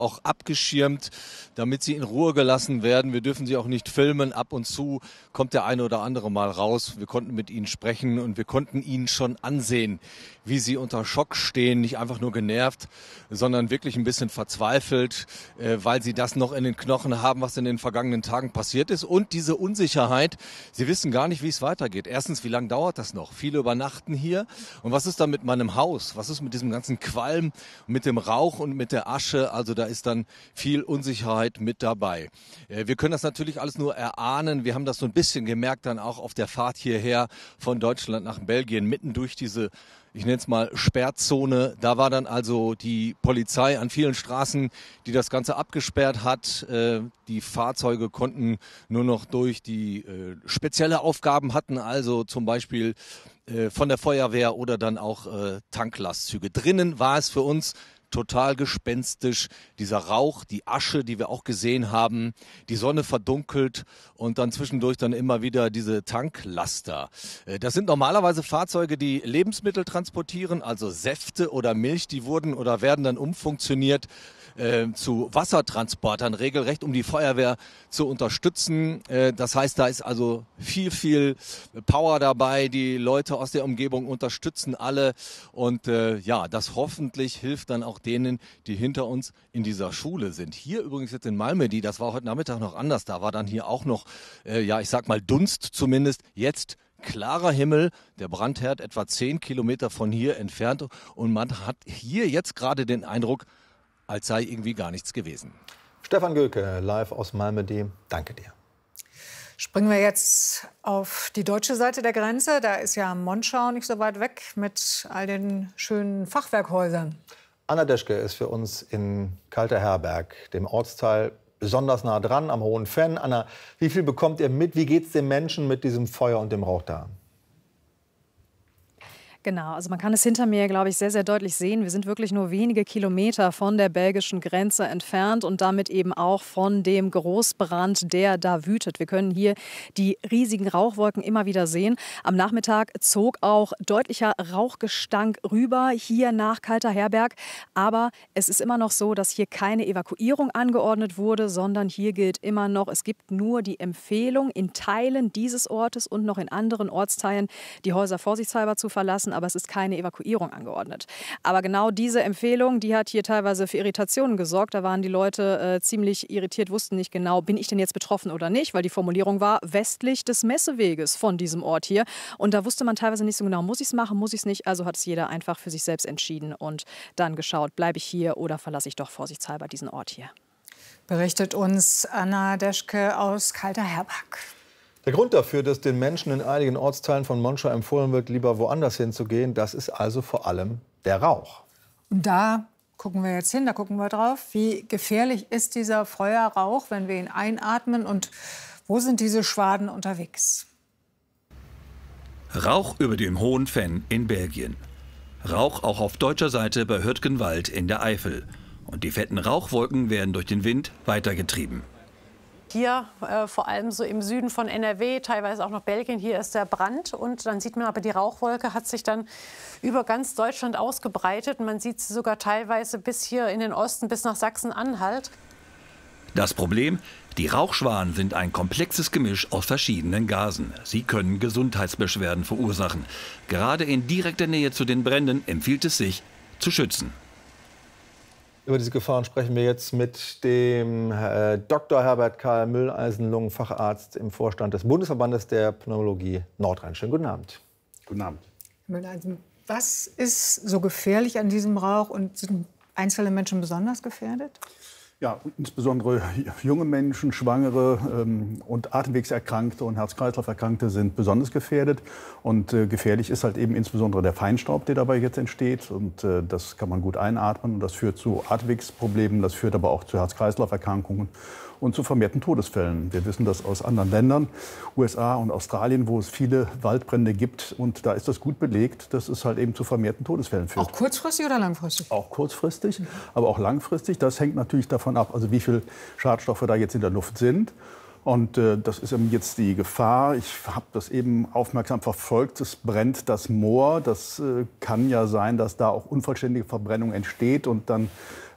auch abgeschirmt, damit sie in Ruhe gelassen werden. Wir dürfen sie auch nicht filmen. Ab und zu kommt der eine oder andere mal raus. Wir konnten mit ihnen sprechen und wir konnten ihnen schon ansehen, wie sie unter Schock stehen. Nicht einfach nur genervt, sondern wirklich ein bisschen verzweifelt, weil sie das noch in den Knochen haben, was in den vergangenen Tagen passiert ist. Und diese Unsicherheit, sie wissen gar nicht, wie es weitergeht. Erstens, wie lange dauert das noch? Viele übernachten hier. Und was ist da mit meinem Haus? Was ist mit diesem ganzen Qualm, mit dem Rauch und mit der Asche? Also da ist dann viel Unsicherheit mit dabei. Wir können das natürlich alles nur erahnen. Wir haben das so ein bisschen gemerkt dann auch auf der Fahrt hierher von Deutschland nach Belgien, mitten durch diese, ich nenne es mal Sperrzone. Da war dann also die Polizei an vielen Straßen, die das Ganze abgesperrt hat. Die Fahrzeuge konnten nur noch durch, die spezielle Aufgaben hatten, also zum Beispiel von der Feuerwehr oder dann auch Tanklastzüge. Drinnen war es für uns total gespenstisch, dieser Rauch, die Asche, die wir auch gesehen haben, die Sonne verdunkelt und dann zwischendurch dann immer wieder diese Tanklaster. Das sind normalerweise Fahrzeuge, die Lebensmittel transportieren, also Säfte oder Milch, die wurden oder werden dann umfunktioniert zu Wassertransportern, regelrecht, um die Feuerwehr zu unterstützen. Das heißt, da ist also viel Power dabei. Die Leute aus der Umgebung unterstützen alle. Und ja, das hoffentlich hilft dann auch denen, die hinter uns in dieser Schule sind. Hier übrigens jetzt in Malmedy, das war heute Nachmittag noch anders. Da war dann hier auch noch, ja, ich sag mal Dunst zumindest. Jetzt klarer Himmel, der Brandherd etwa 10 Kilometer von hier entfernt. Und man hat hier jetzt gerade den Eindruck, als sei irgendwie gar nichts gewesen. Stefan Göke, live aus Malmedy. Danke dir. Springen wir jetzt auf die deutsche Seite der Grenze. Da ist ja Monschau nicht so weit weg mit all den schönen Fachwerkhäusern. Anna Deschke ist für uns in Kalter Herberg, dem Ortsteil besonders nah dran, am Hohen Venn. Anna, wie viel bekommt ihr mit? Wie geht es den Menschen mit diesem Feuer und dem Rauch da? Genau, also man kann es hinter mir, glaube ich, sehr, sehr deutlich sehen. Wir sind wirklich nur wenige Kilometer von der belgischen Grenze entfernt und damit eben auch von dem Großbrand, der da wütet. Wir können hier die riesigen Rauchwolken immer wieder sehen. Am Nachmittag zog auch deutlicher Rauchgestank rüber hier nach Kalter Herberg. Aber es ist immer noch so, dass hier keine Evakuierung angeordnet wurde, sondern hier gilt immer noch, es gibt nur die Empfehlung, in Teilen dieses Ortes und noch in anderen Ortsteilen die Häuser vorsichtshalber zu verlassen. Aber es ist keine Evakuierung angeordnet. Aber genau diese Empfehlung, die hat hier teilweise für Irritationen gesorgt. Da waren die Leute ziemlich irritiert, wussten nicht genau, bin ich denn jetzt betroffen oder nicht, weil die Formulierung war westlich des Messeweges von diesem Ort hier. Und da wusste man teilweise nicht so genau, muss ich es machen, muss ich es nicht. Also hat es jeder einfach für sich selbst entschieden und dann geschaut, bleibe ich hier oder verlasse ich doch vorsichtshalber diesen Ort hier. Berichtet uns Anna Deschke aus Kalter Herberg. Der Grund dafür, dass den Menschen in einigen Ortsteilen von Monschau empfohlen wird, lieber woanders hinzugehen, das ist also vor allem der Rauch. Und da gucken wir jetzt hin, da gucken wir drauf. Wie gefährlich ist dieser Feuerrauch, wenn wir ihn einatmen? Und wo sind diese Schwaden unterwegs? Rauch über dem Hohen Venn in Belgien. Rauch auch auf deutscher Seite bei Hürtgenwald in der Eifel. Und die fetten Rauchwolken werden durch den Wind weitergetrieben. Hier vor allem so im Süden von NRW, teilweise auch noch Belgien, hier ist der Brand. Und dann sieht man aber, die Rauchwolke hat sich dann über ganz Deutschland ausgebreitet. Und man sieht sie sogar teilweise bis hier in den Osten, bis nach Sachsen-Anhalt. Das Problem? Die Rauchschwaden sind ein komplexes Gemisch aus verschiedenen Gasen. Sie können Gesundheitsbeschwerden verursachen. Gerade in direkter Nähe zu den Bränden empfiehlt es sich, zu schützen. Über diese Gefahren sprechen wir jetzt mit dem Dr. Herbert Karl Mülleisen, Lungenfacharzt im Vorstand des Bundesverbandes der Pneumologie Nordrhein. Schönen guten Abend. Guten Abend. Herr Mülleisen, was ist so gefährlich an diesem Rauch und sind einzelne Menschen besonders gefährdet? Ja, insbesondere junge Menschen, Schwangere und Atemwegserkrankte und Herz-Kreislauf-Erkrankte sind besonders gefährdet. Und gefährlich ist halt eben insbesondere der Feinstaub, der dabei jetzt entsteht. Und das kann man gut einatmen. Und das führt zu Atemwegsproblemen, das führt aber auch zu Herz-Kreislauf-Erkrankungen und zu vermehrten Todesfällen. Wir wissen das aus anderen Ländern, USA und Australien, wo es viele Waldbrände gibt. Und da ist das gut belegt, dass es halt eben zu vermehrten Todesfällen führt. Auch kurzfristig oder langfristig? Auch kurzfristig, aber auch langfristig. Das hängt natürlich davon ab, also wie viel Schadstoffe da jetzt in der Luft sind. Und das ist eben jetzt die Gefahr. Ich habe das eben aufmerksam verfolgt. Es brennt das Moor. Das kann ja sein, dass da auch unvollständige Verbrennung entsteht und dann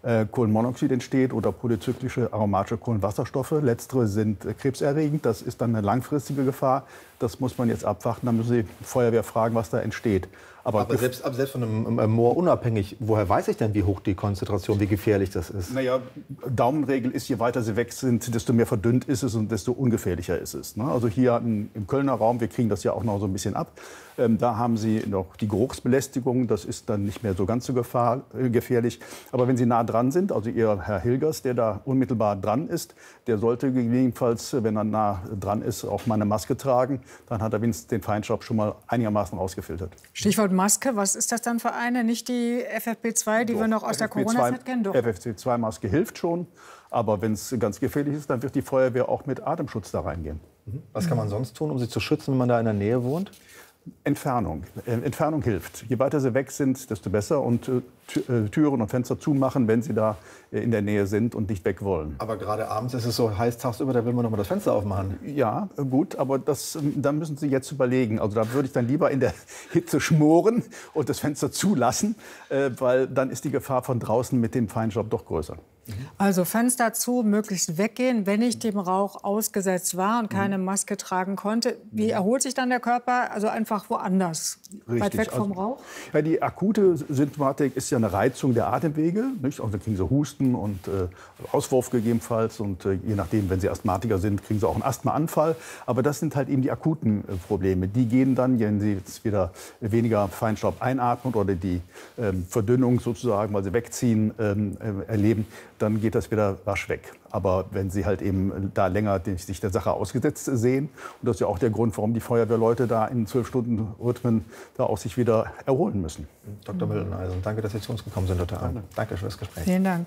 Kohlenmonoxid entsteht oder polyzyklische aromatische Kohlenwasserstoffe. Letztere sind krebserregend. Das ist dann eine langfristige Gefahr. Das muss man jetzt abwarten. Dann müssen Sie die Feuerwehr fragen, was da entsteht. Aber selbst von einem Moor unabhängig, woher weiß ich denn, wie hoch die Konzentration, wie gefährlich das ist? Naja, Daumenregel ist, je weiter sie weg sind, desto mehr verdünnt ist es und desto ungefährlicher ist es. Ne? Also hier im Kölner Raum, wir kriegen das ja auch noch so ein bisschen ab, da haben Sie noch die Geruchsbelästigung, das ist dann nicht mehr so ganz so gefährlich. Aber wenn Sie nah dran sind, also Ihr Herr Hilgers, der da unmittelbar dran ist, der sollte gegebenenfalls, wenn er nah dran ist, auch mal eine Maske tragen. Dann hat er wenigstens den Feinstaub schon mal einigermaßen rausgefiltert. Stichwort Maske, was ist das dann für eine? Nicht die FFP2, die wir noch aus der Corona-Zeit kennen? Doch. FFP2-Maske hilft schon, aber wenn es ganz gefährlich ist, dann wird die Feuerwehr auch mit Atemschutz da reingehen. Was kann man sonst tun, um sie zu schützen, wenn man da in der Nähe wohnt? Entfernung. Entfernung hilft. Je weiter sie weg sind, desto besser. Und Türen und Fenster zumachen, wenn sie da in der Nähe sind und nicht weg wollen. Aber gerade abends ist es so heiß tagsüber, da will man noch mal das Fenster aufmachen. Ja, gut, aber da müssen Sie jetzt überlegen. Also da würde ich dann lieber in der Hitze schmoren und das Fenster zulassen, weil dann ist die Gefahr von draußen mit dem Feinstaub doch größer. Also Fenster zu, möglichst weggehen, wenn ich dem Rauch ausgesetzt war und keine Maske tragen konnte. Wie erholt sich dann der Körper? Also einfach woanders, Richtig. weit weg vom Rauch? Ja, die akute Symptomatik ist ja eine Reizung der Atemwege. Nicht? Also kriegen Sie Husten und Auswurf gegebenenfalls. Und je nachdem, wenn Sie Asthmatiker sind, kriegen Sie auch einen Asthmaanfall. Aber das sind halt eben die akuten Probleme. Die gehen dann, wenn Sie jetzt wieder weniger Feinstaub einatmen oder die Verdünnung sozusagen, weil Sie wegziehen, erleben, dann geht das wieder rasch weg. Aber wenn Sie halt eben da länger sich der Sache ausgesetzt sehen, und das ist ja auch der Grund, warum die Feuerwehrleute da in 12-Stunden-Rhythmen da auch sich wieder erholen müssen. Dr. Mülleneisen, danke, dass Sie zu uns gekommen sind heute Abend. Danke für das Gespräch. Vielen Dank.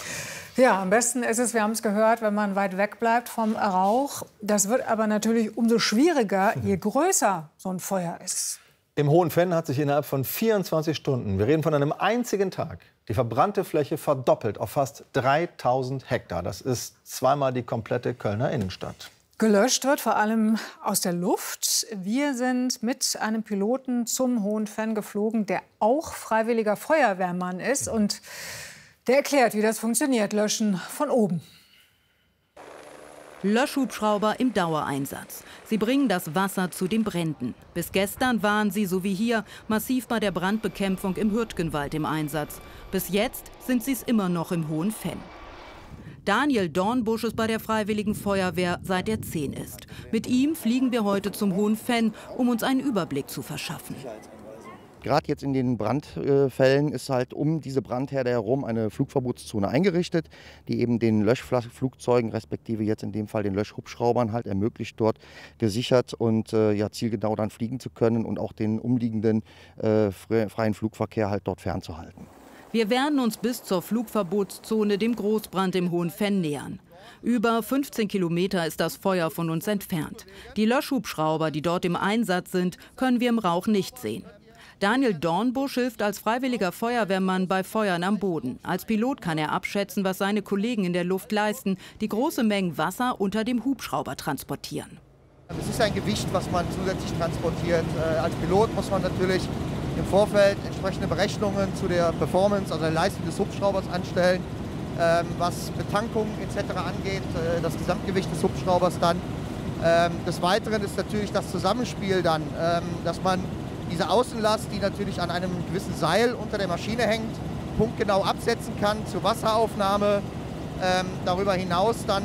Ja, am besten ist es, wir haben es gehört, wenn man weit weg bleibt vom Rauch. Das wird aber natürlich umso schwieriger, je größer so ein Feuer ist. Im Hohen Venn hat sich innerhalb von 24 Stunden, wir reden von einem einzigen Tag, die verbrannte Fläche verdoppelt auf fast 3000 Hektar. Das ist zweimal die komplette Kölner Innenstadt. Gelöscht wird vor allem aus der Luft. Wir sind mit einem Piloten zum Hohen Venn geflogen, der auch freiwilliger Feuerwehrmann ist. Und der erklärt, wie das funktioniert, Löschen von oben. Löschhubschrauber im Dauereinsatz. Sie bringen das Wasser zu den Bränden. Bis gestern waren sie, so wie hier, massiv bei der Brandbekämpfung im Hürtgenwald im Einsatz. Bis jetzt sind sie es immer noch im Hohen Venn. Daniel Dornbusch ist bei der Freiwilligen Feuerwehr, seit er 10 ist. Mit ihm fliegen wir heute zum Hohen Venn, um uns einen Überblick zu verschaffen. Gerade jetzt in den Brandfällen ist halt um diese Brandherde herum eine Flugverbotszone eingerichtet, die eben den Löschflugzeugen, respektive jetzt in dem Fall den Löschhubschraubern, halt ermöglicht, dort gesichert und zielgenau dann fliegen zu können und auch den umliegenden freien Flugverkehr halt dort fernzuhalten. Wir werden uns bis zur Flugverbotszone, dem Großbrand im Hohen Venn, nähern. Über 15 Kilometer ist das Feuer von uns entfernt. Die Löschhubschrauber, die dort im Einsatz sind, können wir im Rauch nicht sehen. Daniel Dornbusch hilft als freiwilliger Feuerwehrmann bei Feuern am Boden. Als Pilot kann er abschätzen, was seine Kollegen in der Luft leisten, die große Mengen Wasser unter dem Hubschrauber transportieren. Es ist ein Gewicht, was man zusätzlich transportiert. Als Pilot muss man natürlich im Vorfeld entsprechende Berechnungen zu der Performance, also der Leistung des Hubschraubers anstellen, was Betankung etc. angeht, das Gesamtgewicht des Hubschraubers dann. Des Weiteren ist natürlich das Zusammenspiel dann, dass man diese Außenlast, die natürlich an einem gewissen Seil unter der Maschine hängt, punktgenau absetzen kann zur Wasseraufnahme. Darüber hinaus dann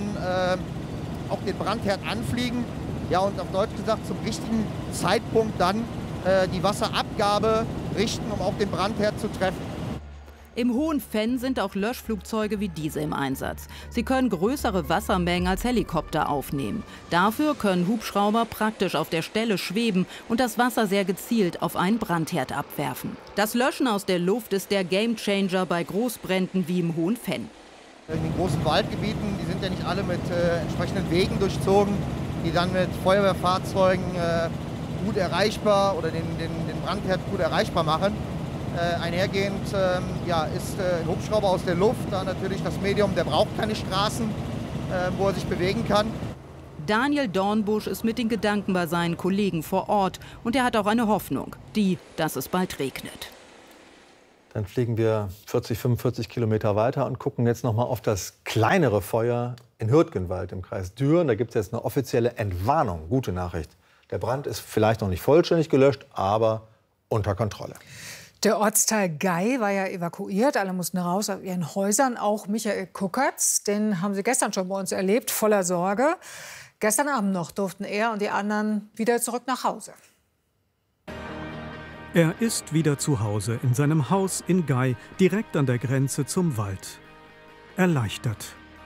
auch den Brandherd anfliegen. Ja, und auf Deutsch gesagt zum richtigen Zeitpunkt dann die Wasserabgabe richten, um auch den Brandherd zu treffen. Im Hohen Venn sind auch Löschflugzeuge wie diese im Einsatz. Sie können größere Wassermengen als Helikopter aufnehmen. Dafür können Hubschrauber praktisch auf der Stelle schweben und das Wasser sehr gezielt auf einen Brandherd abwerfen. Das Löschen aus der Luft ist der Gamechanger bei Großbränden wie im Hohen Venn. In den großen Waldgebieten, die sind ja nicht alle mit entsprechenden Wegen durchzogen, die dann mit Feuerwehrfahrzeugen gut erreichbar oder den Brandherd gut erreichbar machen. Einhergehend ist ein Hubschrauber aus der Luft da natürlich das Medium, der braucht keine Straßen, wo er sich bewegen kann. Daniel Dornbusch ist mit den Gedanken bei seinen Kollegen vor Ort und er hat auch eine Hoffnung, dass es bald regnet. Dann fliegen wir 40, 45 Kilometer weiter und gucken jetzt noch mal auf das kleinere Feuer in Hürtgenwald im Kreis Düren. Da gibt es jetzt eine offizielle Entwarnung. Gute Nachricht. Der Brand ist vielleicht noch nicht vollständig gelöscht, aber unter Kontrolle. Der Ortsteil Gey war ja evakuiert. Alle mussten raus aus ihren Häusern. Auch Michael Kuckertz, den haben Sie gestern schon bei uns erlebt, voller Sorge. Gestern Abend noch durften er und die anderen wieder zurück nach Hause. Er ist wieder zu Hause in seinem Haus in Gey, direkt an der Grenze zum Wald. Erleichtert.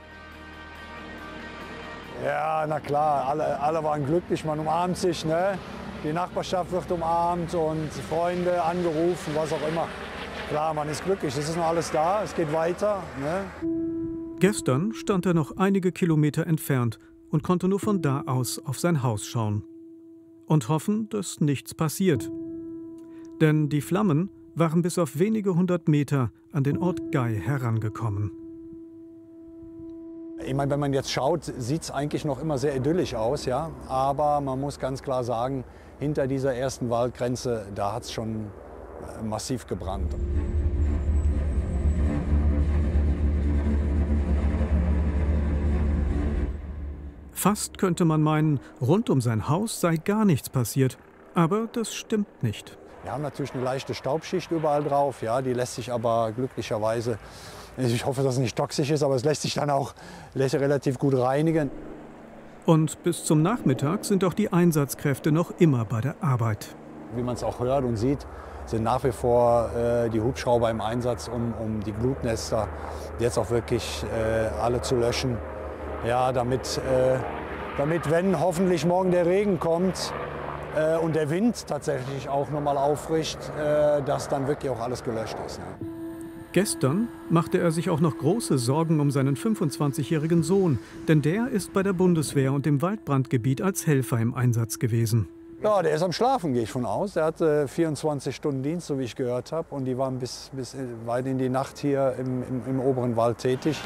Ja, na klar, alle waren glücklich, man umarmt sich, ne? Die Nachbarschaft wird umarmt und Freunde angerufen, was auch immer. Klar, man ist glücklich, es ist noch alles da, es geht weiter. Ne? Gestern stand er noch einige Kilometer entfernt und konnte nur von da aus auf sein Haus schauen. Und hoffen, dass nichts passiert. Denn die Flammen waren bis auf wenige 100 Meter an den Ort Gey herangekommen. Ich meine, wenn man jetzt schaut, sieht es eigentlich noch immer sehr idyllisch aus, ja. Aber man muss ganz klar sagen, hinter dieser ersten Waldgrenze, da hat es schon massiv gebrannt. Fast könnte man meinen, rund um sein Haus sei gar nichts passiert. Aber das stimmt nicht. Wir haben natürlich eine leichte Staubschicht überall drauf, ja, die lässt sich aber glücklicherweise, ich hoffe, dass es nicht toxisch ist, aber es lässt sich dann auch relativ gut reinigen. Und bis zum Nachmittag sind auch die Einsatzkräfte noch immer bei der Arbeit. Wie man es auch hört und sieht, sind nach wie vor die Hubschrauber im Einsatz, um die Glutnester jetzt auch wirklich alle zu löschen. Ja, damit, wenn hoffentlich morgen der Regen kommt, und der Wind tatsächlich auch nochmal auffrischt, dass dann wirklich auch alles gelöscht ist. Ja. Gestern machte er sich auch noch große Sorgen um seinen 25-jährigen Sohn, denn der ist bei der Bundeswehr und im Waldbrandgebiet als Helfer im Einsatz gewesen. Ja, der ist am Schlafen, gehe ich von aus. Der hatte 24 Stunden Dienst, so wie ich gehört habe, und die waren bis weit in die Nacht hier im oberen Wald tätig.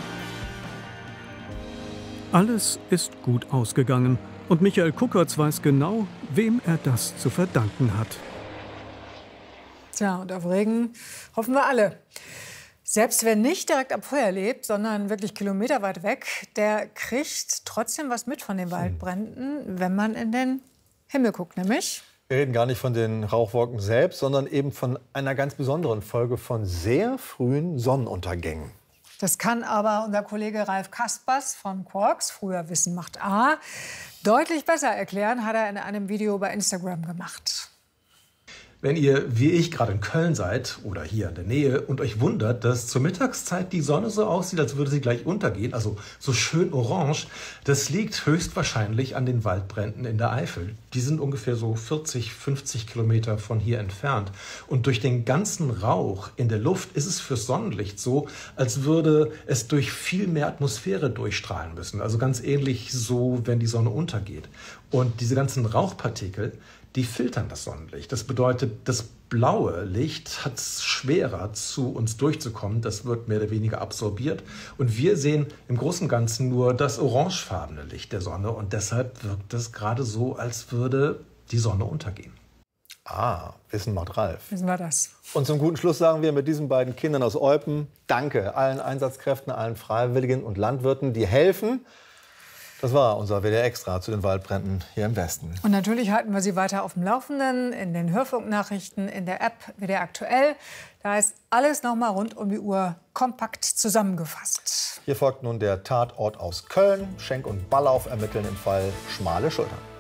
Alles ist gut ausgegangen. Und Michael Kuckertz weiß genau, wem er das zu verdanken hat. Tja, und auf Regen hoffen wir alle. Selbst wer nicht direkt am Feuer lebt, sondern wirklich kilometerweit weg, der kriegt trotzdem was mit von den Waldbränden, wenn man in den Himmel guckt, nämlich. Wir reden gar nicht von den Rauchwolken selbst, sondern eben von einer ganz besonderen Folge von sehr frühen Sonnenuntergängen. Das kann aber unser Kollege Ralf Kaspers von Quarks, früher Wissen macht A, deutlich besser erklären, hat er in einem Video bei Instagram gemacht. Wenn ihr, wie ich, gerade in Köln seid oder hier in der Nähe und euch wundert, dass zur Mittagszeit die Sonne so aussieht, als würde sie gleich untergehen, also so schön orange, das liegt höchstwahrscheinlich an den Waldbränden in der Eifel. Die sind ungefähr so 40, 50 Kilometer von hier entfernt. Und durch den ganzen Rauch in der Luft ist es fürs Sonnenlicht so, als würde es durch viel mehr Atmosphäre durchstrahlen müssen. Also ganz ähnlich so, wenn die Sonne untergeht. Und diese ganzen Rauchpartikel, die filtern das Sonnenlicht. Das bedeutet, das blaue Licht hat es schwerer, zu uns durchzukommen. Das wird mehr oder weniger absorbiert. Und wir sehen im Großen und Ganzen nur das orangefarbene Licht der Sonne. Und deshalb wirkt es gerade so, als würde die Sonne untergehen. Ah, Wissen macht Ralf. Wissen wir das. Und zum guten Schluss sagen wir mit diesen beiden Kindern aus Eupen Danke allen Einsatzkräften, allen Freiwilligen und Landwirten, die helfen. Das war unser WDR Extra zu den Waldbränden hier im Westen. Und natürlich halten wir Sie weiter auf dem Laufenden, in den Hörfunknachrichten, in der App WDR Aktuell. Da ist alles noch mal rund um die Uhr kompakt zusammengefasst. Hier folgt nun der Tatort aus Köln. Schenk und Ballauf ermitteln im Fall Schmale Schultern.